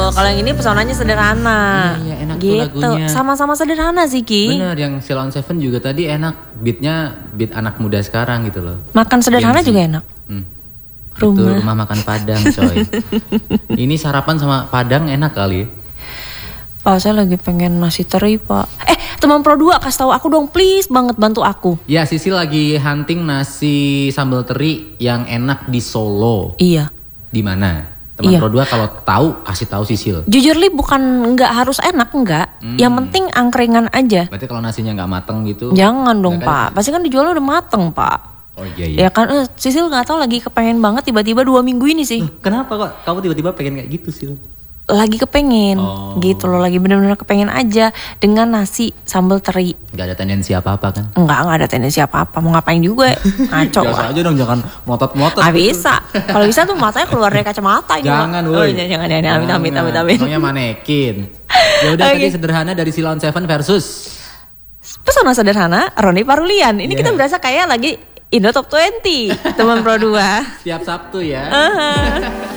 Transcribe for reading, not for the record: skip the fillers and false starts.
Kalau yang ini pesonanya sederhana. Iya, enak tuh gitu. lagunya. Sama-sama sederhana sih Ki. Bener, yang Sheila on 7 juga tadi enak. Beatnya beat anak muda sekarang gitu loh. Makan sederhana Gen Z. juga enak. Betul, rumah makan Padang coy. Ini sarapan sama Padang enak kali ya. Pak, saya lagi pengen nasi teri Pak. Teman Pro 2 kasih tahu aku dong please banget, bantu aku. Ya, Sisil lagi hunting nasi sambal teri yang enak di Solo. Iya. Di mana? Teman Iya. Pro 2 kalau tahu kasih tahu Sisil. Jujur Li, bukan nggak harus enak, enggak. Yang penting angkringan aja. Berarti kalau nasinya nggak mateng gitu. Jangan dong nggak Pak, pasti kan dijual udah mateng Pak. Oh iya. Ya kan, Sisil nggak tahu lagi kepengen banget tiba-tiba 2 minggu ini sih. Kenapa kok kamu tiba-tiba pengen kayak gitu Sil? Lagi kepengen, gitu loh, lagi bener-bener kepengen aja dengan nasi sambal teri. Nggak ada tendensi apa-apa kan? Enggak ada tendensi apa-apa, mau ngapain juga, ngaco. Biasa aja dong, jangan melotot-melotot. Bisa, kalau bisa tuh matanya keluar dari kacamata ini. Jangan, Pak. woi. Jangan, amit. Pokoknya manekin. Ya udah, tadi sederhana dari Sheila on 7 versus Pesona sederhana, Roni Parulian. Ini kita berasa kayak lagi Indo Top 20, teman Pro 2. tiap Sabtu ya.